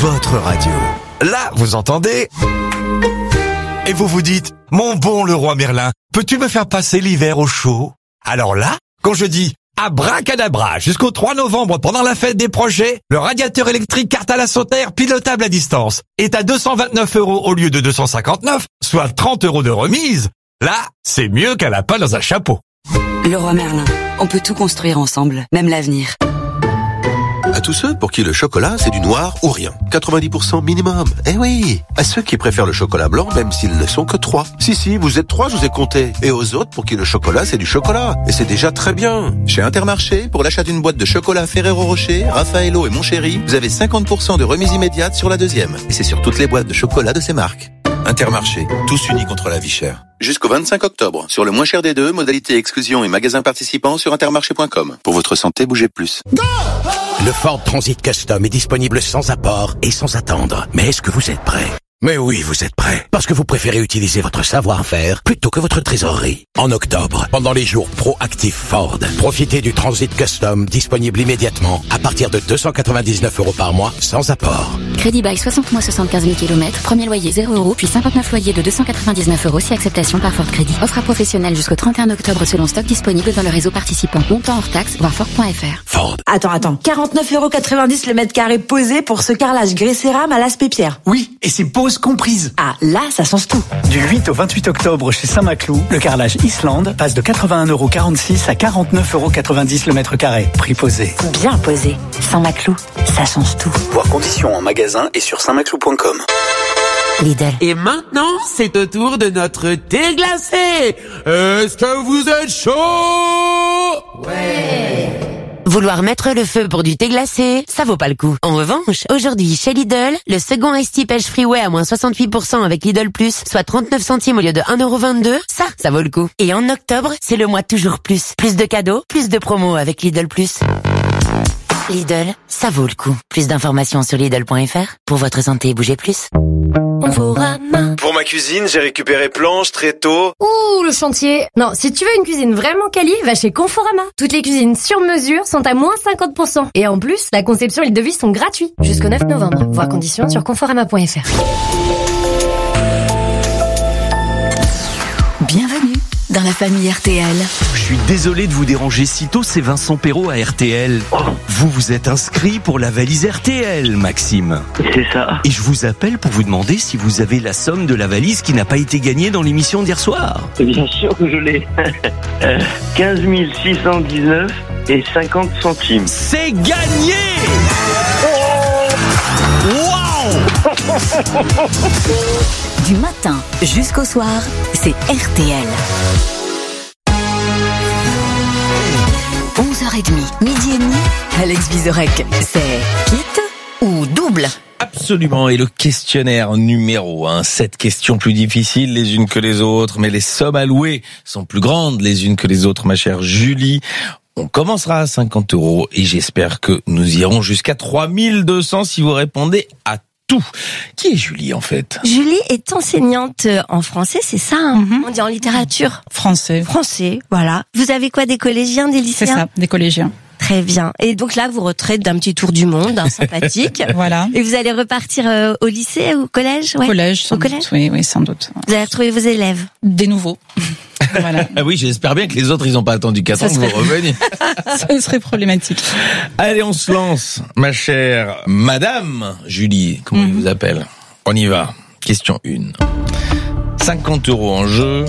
votre radio. Là, vous entendez? Et vous vous dites, mon bon Leroy Merlin, peux-tu me faire passer l'hiver au chaud? Alors là, quand je dis abracadabra jusqu'au 3 novembre pendant la fête des projets, le radiateur électrique Cartala Soter pilotable à distance est à 229 € au lieu de 259, soit 30 € de remise. Là, c'est mieux qu'un lapin dans un chapeau. Leroy Merlin, on peut tout construire ensemble, même l'avenir. À tous ceux pour qui le chocolat, c'est du noir ou rien. 90% minimum. Eh oui. À ceux qui préfèrent le chocolat blanc, même s'ils ne sont que 3. Si, vous êtes 3, je vous ai compté. Et aux autres pour qui le chocolat, c'est du chocolat. Et c'est déjà très bien. Chez Intermarché, pour l'achat d'une boîte de chocolat Ferrero Rocher, Raffaello et Mon Chéri, vous avez 50% de remise immédiate sur la deuxième. Et c'est sur toutes les boîtes de chocolat de ces marques. Intermarché, tous unis contre la vie chère. Jusqu'au 25 octobre, sur le moins cher des deux, modalité exclusion et magasins participants sur intermarché.com. Pour votre santé, bougez plus. Le Ford Transit Custom est disponible sans apport et sans attendre. Mais est-ce que vous êtes prêt? Mais oui, vous êtes prêts. Parce que vous préférez utiliser votre savoir-faire plutôt que votre trésorerie. En octobre, pendant les jours proactifs Ford, profitez du Transit Custom disponible immédiatement à partir de 299 € par mois sans apport. Crédit bail 60 mois 75 000 km, premier loyer 0 €, puis 59 loyers de 299 € si acceptation par Ford Crédit. Offre à professionnel jusqu'au 31 octobre selon stock disponible dans le réseau participant. Montant hors taxe, voir Ford.fr. Ford. Attends. 49,90 € le mètre carré posé pour ce carrelage grès cérame à l'aspect pierre. Oui, et c'est pose comprise. Ah, là, ça change tout. Du 8 au 28 octobre chez Saint-Maclou, le carrelage Islande passe de 81,46 € à 49,90 € le mètre carré. Prix posé. Bien posé. Saint-Maclou, ça change tout. Voir conditions en magasin et sur saintmaclou.com. Lidl. Et maintenant, c'est au tour de notre thé glacé. Est-ce que vous êtes chaud? Ouais. Vouloir mettre le feu pour du thé glacé, ça vaut pas le coup. En revanche, aujourd'hui, chez Lidl, le second Ice Tea Pêche Freeway à moins 68% avec Lidl Plus, soit 39 centimes au lieu de 1,22 €, ça vaut le coup. Et en octobre, c'est le mois toujours plus. Plus de cadeaux, plus de promos avec Lidl Plus. Lidl, ça vaut le coup. Plus d'informations sur Lidl.fr. Pour votre santé, bougez plus. Pour ma cuisine, j'ai récupéré planches, tréteaux. Ouh, le chantier. Non, si tu veux une cuisine vraiment quali, va chez Conforama. Toutes les cuisines sur mesure sont à moins 50%. Et en plus, la conception et le devis sont gratuits. Jusqu'au 9 novembre. Voir conditions sur conforama.fr. Bienvenue dans la famille RTL. Je suis désolé de vous déranger si tôt, c'est Vincent Perrault à RTL. Vous êtes inscrit pour la valise RTL, Maxime. C'est ça. Et je vous appelle pour vous demander si vous avez la somme de la valise qui n'a pas été gagnée dans l'émission d'hier soir. Bien sûr que je l'ai. 15 619 et 50 centimes. C'est gagné! Waouh! Du matin jusqu'au soir, c'est RTL. 11h30, midi et demi, Alex Vizorek, c'est quitte ou double? Absolument, et le questionnaire numéro 1, 7 questions plus difficiles les unes que les autres, mais les sommes allouées sont plus grandes les unes que les autres, ma chère Julie. On commencera à 50 € et j'espère que nous irons jusqu'à 3200 si vous répondez à tout. Qui est Julie en fait? Julie est enseignante en français, c'est ça hein On dit en littérature. Français, voilà. Vous avez quoi, des collégiens, des lycéens? C'est ça, des collégiens. Très bien. Et donc là, vous retraitez d'un petit tour du monde, sympathique. Voilà. Et vous allez repartir au lycée ou au collège? Ouais. Collège, sans doute. Oui, sans doute. Vous allez retrouver vos élèves? Des nouveaux. Voilà. Ah oui, j'espère bien que les autres, ils n'ont pas attendu 4 ans que vous reveniez. Ce serait problématique. Allez, on se lance, ma chère Madame Julie, comment il vous appelle. On y va. Question 1. 50 € en jeu.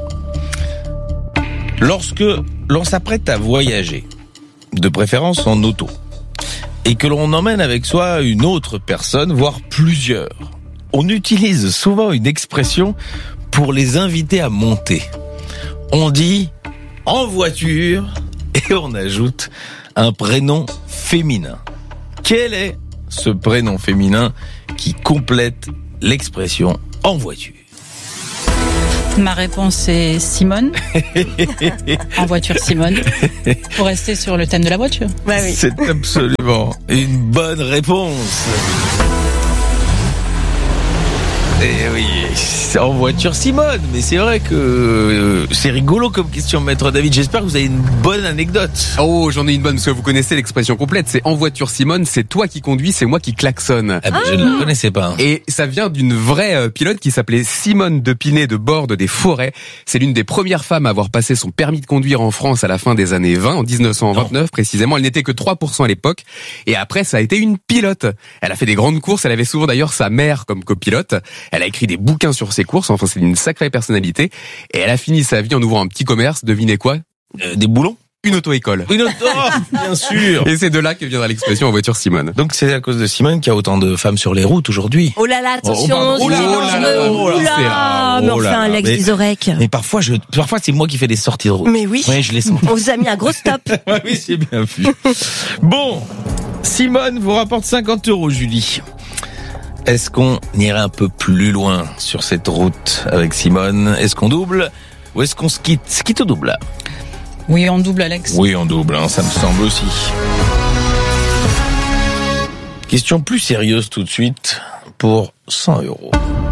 Lorsque l'on s'apprête à voyager, de préférence en auto, et que l'on emmène avec soi une autre personne, voire plusieurs, on utilise souvent une expression pour les inviter à monter. On dit « en voiture » et on ajoute un prénom féminin. Quel est ce prénom féminin qui complète l'expression « en voiture » ? Ma réponse est Simone. En voiture Simone. Pour rester sur le thème de la voiture. Bah oui. C'est absolument une bonne réponse. Eh oui, c'est en voiture Simone, mais c'est vrai que c'est rigolo comme question, maître David. J'espère que vous avez une bonne anecdote. Oh, j'en ai une bonne, parce que vous connaissez l'expression complète. C'est en voiture Simone, c'est toi qui conduis, c'est moi qui klaxonne. Ah ben, je ne la connaissais pas. Et ça vient d'une vraie pilote qui s'appelait Simone de Pinet de Borde des Forêts. C'est l'une des premières femmes à avoir passé son permis de conduire en France à la fin des années 20, en 1929 précisément. Elle n'était que 3% à l'époque. Et après, ça a été une pilote. Elle a fait des grandes courses. Elle avait souvent d'ailleurs sa mère comme copilote. Elle a écrit des bouquins sur ses courses. Enfin, c'est une sacrée personnalité. Et elle a fini sa vie en ouvrant un petit commerce. Devinez quoi? Des boulons? Une auto-école. Une auto, bien sûr. Et c'est de là que viendra l'expression en voiture Simone. Donc c'est à cause de Simone qu'il y a autant de femmes sur les routes aujourd'hui. Oh là là, attention, oh là là, mais enfin, Alex Vizorek. Mais parfois c'est moi qui fais des sorties de route. Mais oui. Ouais, je les sens. On vous a mis un gros stop. Oui, c'est bien vu. Bon, Simone vous rapporte 50 €, Julie. Est-ce qu'on irait un peu plus loin sur cette route avec Simone? Est-ce qu'on double ou est-ce qu'on se quitte? Se quitte ou double? Oui, on double, Alex. Oui, on double, ça me semble aussi. Question plus sérieuse tout de suite pour 100 €.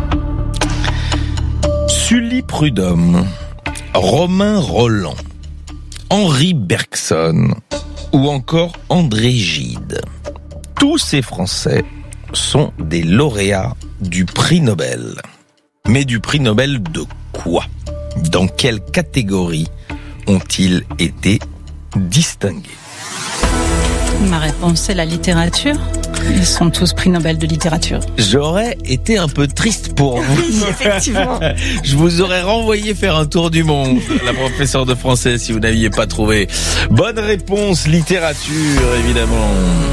Sully Prudhomme, Romain Rolland, Henri Bergson ou encore André Gide. Tous ces Français sont des lauréats du prix Nobel. Mais du prix Nobel de quoi? Dans quelle catégorie ont-ils été distingués? Ma réponse, c'est la littérature. Ils sont tous prix Nobel de littérature. J'aurais été un peu triste pour vous. Oui, effectivement. Je vous aurais renvoyé faire un tour du monde, la professeure de français, si vous n'aviez pas trouvé. Bonne réponse, littérature, évidemment.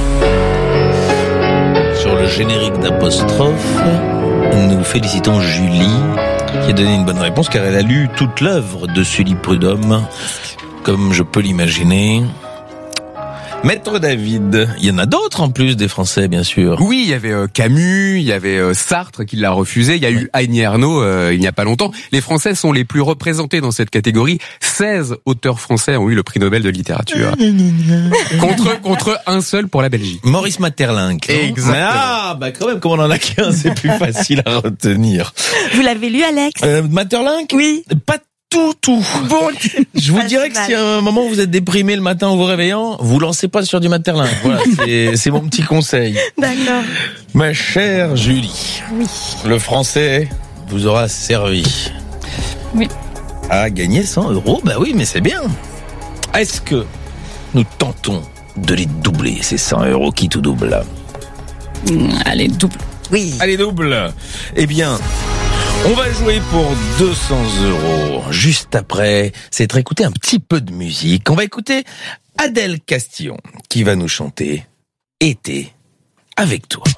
Sur le générique d'Apostrophe, nous félicitons Julie, qui a donné une bonne réponse, car elle a lu toute l'œuvre de Sully Prudhomme, comme je peux l'imaginer. Maître David, il y en a d'autres en plus des Français, bien sûr. Oui, il y avait Camus, il y avait Sartre qui l'a refusé, il y a eu Heine Ernaux il n'y a pas longtemps. Les Français sont les plus représentés dans cette catégorie. 16 auteurs français ont eu le prix Nobel de littérature. contre un seul pour la Belgique. Maurice Maeterlinck. Exactement. Ah, bah quand même, comme on en a qu'un, c'est plus facile à retenir. Vous l'avez lu, Alex? Maeterlinck? Oui. Pas tout. Bon, je vous dirais que si à un moment vous êtes déprimé le matin en vous réveillant, vous lancez pas sur du Maeterlinck. Voilà, c'est mon petit conseil. D'accord. Ma chère Julie. Oui. Le français vous aura servi. Oui. À gagner 100 €. Bah oui, mais c'est bien. Est-ce que nous tentons de les doubler, ces 100 € qui tout double? Allez, double. Oui. Allez, double. Eh bien, on va jouer pour 200 € juste après s'être écouté un petit peu de musique. On va écouter Adèle Castillon qui va nous chanter Été avec toi.